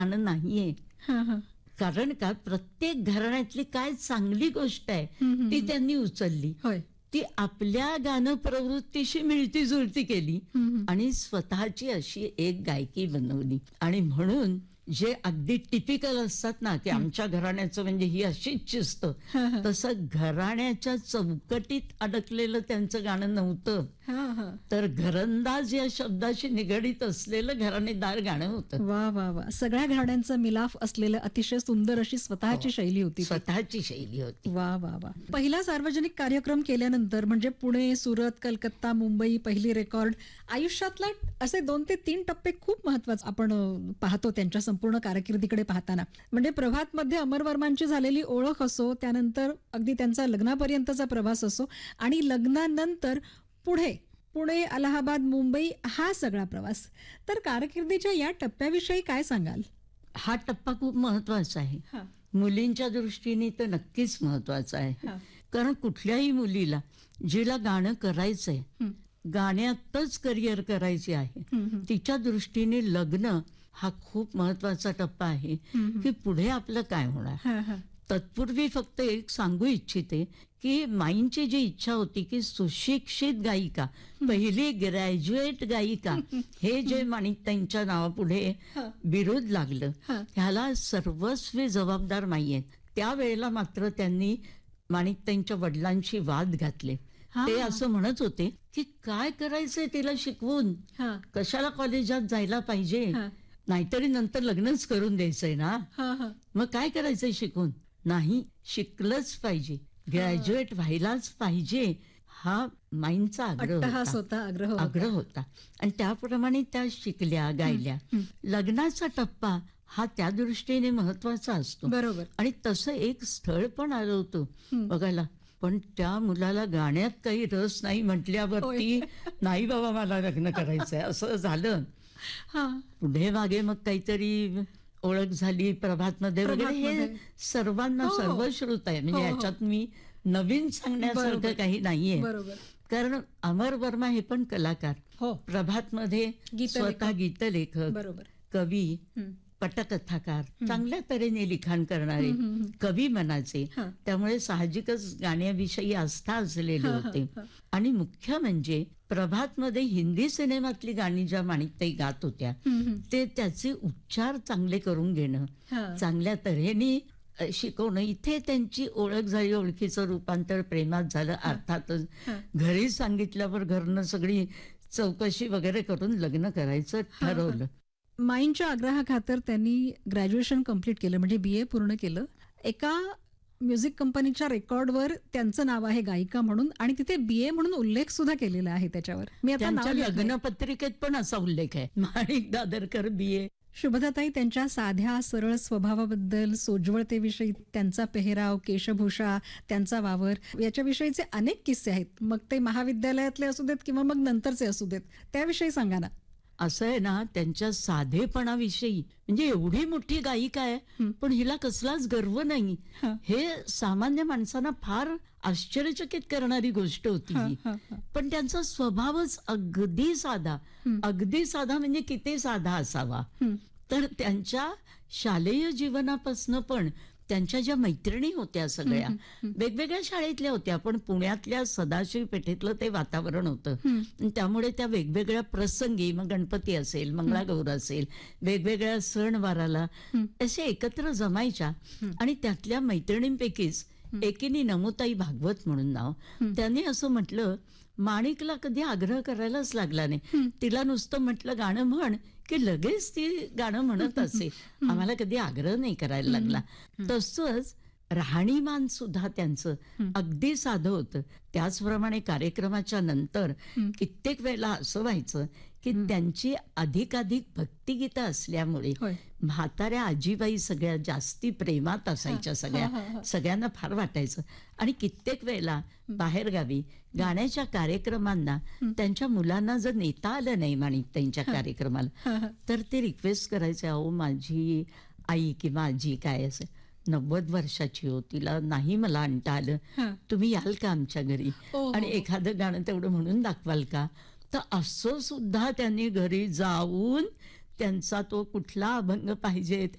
गाणं नाहीये. हां, हां. कारण का प्रत्येक घराण्यातली काय चांगली गोष्ट आहे ती त्यांनी उचलली, होय. ती आपल्या गाणं प्रवृत्तीशी मिळती जुळती केली हं. आणि स्वतःची अशी एक गायकी बनवली. आणि म्हणून जे अगदी टिपिकल असतात ना, की आमच्या घराण्याचं म्हणजे ही अशीच शिस्त, हां, हां. तसं घराण्याच्या चौकटीत अडकलेलं त्यांचं गाणं नव्हतं, हां, हां. तर घरंदाज या शब्दाशी निगडीत असलेलं घराणेदार गाणं होतं. वा वा वा, सगळ्या घराण्यांचा मिलाफ असलेलं अतिशय सुंदर अशी स्वतःची हो. शैली होती ती. स्वतःची शैली होती. वा वा वा. पहिला सार्वजनिक कार्यक्रम केल्यानंतर म्हणजे पुणे, सुरत, कलकत्ता, मुंबई, पहिली रेकॉर्ड, आयुष्यातला असे 2 ते 3 टप्पे खूप महत्वाचे आपण पाहतो त्यांच्या संपूर्ण कारकिर्दीकडे पाहताना. म्हणजे प्रभातमध्ये अमर वर्मांची झालेली ओळख असो, त्यानंतर अगदी त्यांचा लग्नापर्यंतचा प्रवास असो आणि लग्नानंतर पुढे पुणे, अलाहाबाद, मुंबई हा सगळा प्रवास. तर कारकिर्दीच्या या टप्प्याविषयी काय सांगाल? हा टप्पा खूप महत्वाचा आहे. मुलींच्या दृष्टीने तर नक्कीच महत्वाचा आहे. हा. कारण कुठल्याही मुलीला जिला गाणं करायचंय, गाण्यातच करिअर करायचे आहे, तिच्या दृष्टीने लग्न हा खूप महत्वाचा टप्पा आहे की पुढे आपलं काय होणार. तत्पूर्वी फक्त एक सांगू इच्छिते की माईंची जी इच्छा होती की सुशिक्षित गायिका, पहिली ग्रॅज्युएट गायिका, हे जे माणिकताईंच्या नावापुढे बिरुद लागलं, ह्याला सर्वस्वी जबाबदार माई आहेत. त्यावेळेला मात्र त्यांनी माणिकताईंच्या वडिलांशी वाद घातले. ते असं म्हणत होते की काय करायचंय तिला शिकवून, कशाला कॉलेजात जायला पाहिजे, नाहीतरी नंतर लग्नच करून द्यायचंय ना, मग काय करायचंय शिकून. नाही, शिकलंच पाहिजे, ग्रॅज्युएट व्हायलाच पाहिजे, हा माईंचा आग्रह होता. आणि त्याप्रमाणे त्या शिकल्या, गायल्या. लग्नाचा टप्पा हा त्या दृष्टीने महत्वाचा असतो. बरोबर. आणि तसं एक स्थळ पण आलं होतं बघायला, पण त्या मुलाला गाण्यात काही रस नाही म्हटल्यावरती नाही बाबा मला लग्न करायचंय असं झालं. पुढे मागे मग काहीतरी ओळख झाली प्रभातमध्ये वगैरे, हे सर्वांना सर्वश्रुत आहे. म्हणजे ह्याच्यात मी नवीन सांगण्यासारखं काही नाहीये. कारण अमर वर्मा हे पण कलाकार, प्रभातमध्ये स्वतः गीतलेखक, कवी, पटकथाकार, चांगल्या तऱ्हेने लिखाण करणारे कवी मनाचे, त्यामुळे साहजिकच गाण्याविषयी आस्था असलेले होते. आणि मुख्य म्हणजे प्रभातमध्ये हिंदी सिनेमातली गाणी ज्या माणिकताई गात होत्या, ते त्याचे उच्चार चांगले करून घेणं, चांगल्या तऱ्हेने शिकवणं, इथे त्यांची ओळख झाली, ओळखीचं रूपांतर प्रेमात झालं. अर्थातच घरी सांगितल्यावर घरनं सगळी चौकशी वगैरे करून लग्न करायचं ठरवलं. माईंच्या आग्रहाखातर त्यांनी ग्रॅज्युएशन कम्प्लीट केलं, म्हणजे BA पूर्ण केलं. एका म्युझिक कंपनीच्या रेकॉर्डवर त्यांचं नाव आहे गायिका म्हणून, आणि तिथे BA म्हणून उल्लेख सुद्धा केलेला आहे त्याच्यावर. मी आता त्यांच्या लग्नपत्रिकेत पण असा उल्लेख आहे, माणिक दादरकर BA. शुभदाताई त्यांच्या साध्या सरळ स्वभावाबद्दल, सोज्वळतेविषयी, त्यांचा पेहराव, केशभूषा, त्यांचा वावर, याच्याविषयीचे अनेक किस्से आहेत. मग ते महाविद्यालयातले असू देत किंवा मग नंतरचे असू देत, त्याविषयी सांगा ना. असं आहे ना, त्यांच्या साधेपणाविषयी, म्हणजे एवढी मोठी गायिका आहे पण हिला कसलाच गर्व नाही, हे सामान्य माणसांना फार आश्चर्यचकित करणारी गोष्ट होती ही. पण त्यांचा स्वभावच अगदी साधा, अगदी साधा म्हणजे किती साधा असावा. तर त्यांच्या शालेय जीवनापासून पण त्यांच्या ज्या मैत्रिणी होत्या सगळ्या वेगवेगळ्या शाळेतल्या होत्या, पण पुण्यातल्या सदाशिव पेठेतलं ते वातावरण होतं. त्यामुळे त्या वेगवेगळ्या प्रसंगी, मग गणपती असेल, मंगळागौर असेल, वेगवेगळ्या सणवाराला असे एकत्र जमायच्या. आणि त्यातल्या मैत्रिणींपैकीच एकीने नमोताई भागवत म्हणून नाव, त्यांनी असं म्हटलं, माणिकला कधी आग्रह करायलाच लागला नाही, तिला नुसतं म्हटलं गाणं म्हण की लगेच ती गाणं म्हणत असे, आम्हाला कधी आग्रह नाही करायला लागला. तसंच राहणीमान सुद्धा त्यांचं अगदी साधं होतं. त्याचप्रमाणे कार्यक्रमाच्या नंतर कित्येक वेळेला असं व्हायचं की त्यांची अधिकाधिक भक्तिगीतं असल्यामुळे म्हाताऱ्या आजीबाई सगळ्या जास्ती प्रेमात असायच्या, सगळ्यांना फार वाटायचं. आणि कित्येक वेळेला बाहेरगावी गाण्याच्या कार्यक्रमांना त्यांच्या मुलांना जर नेता आलं नाही माणिकताईंच्या कार्यक्रमाला, तर ते रिक्वेस्ट करायचे, अहो माझी आई किंवा आजी काय असेल 90 वर्षाची हो, तिला नाही मला आणता आलं, तुम्ही याल का आमच्या घरी आणि एखादं गाणं तेवढं म्हणून दाखवाल का. तर असं सुद्धा त्यांनी घरी जाऊन त्यांचा तो कुठला अभंग पाहिजे